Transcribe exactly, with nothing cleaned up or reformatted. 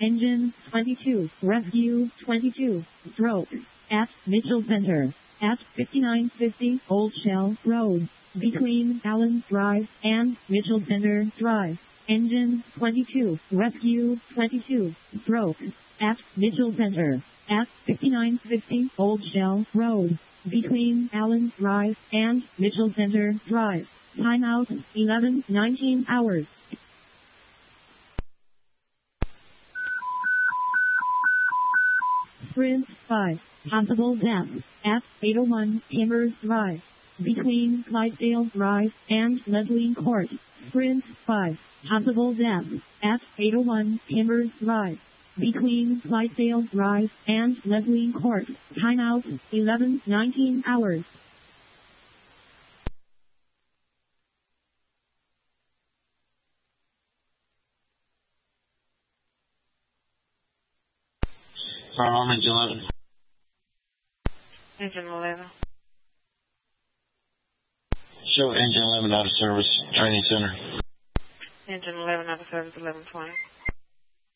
Engine twenty-two, Rescue twenty-two, stroke, at Mitchell Center, at fifty-nine fifty Old Shell Road, between Allen Drive and Mitchell Center Drive. Engine twenty-two, Rescue twenty-two, stroke, at Mitchell Center, at fifty-nine fifty Old Shell Road, between Allen Drive and Mitchell Center Drive. Timeout, eleven nineteen hours. Sprint five, possible death, at eight oh one Timbers Drive, between Clydesdale Drive and Leslie Court. Sprint five, possible death, at eight oh one Timbers Drive, between Clydesdale Drive and Leslie Court. Timeout, eleven nineteen hours. Fire alarm, engine eleven. Engine eleven. Show engine eleven out of service, training center. Engine eleven out of service, eleven twenty.